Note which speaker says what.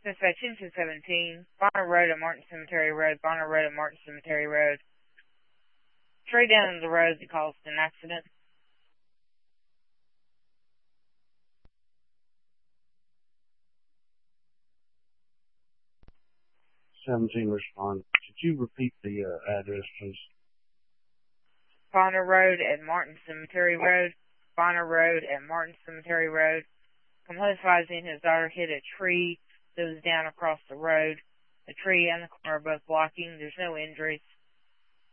Speaker 1: Suspect 217, Bonner Road and Martin Cemetery Road, Bonner Road and Martin Cemetery Road. Straight down the road that caused an accident.
Speaker 2: 17 respond. Could you repeat the address, please?
Speaker 1: Bonner Road and Martin Cemetery Road, Bonner Road and Martin Cemetery Road. Complaint advising his daughter hit a tree that was down across the road. The tree and the car are both blocking. There's no injuries.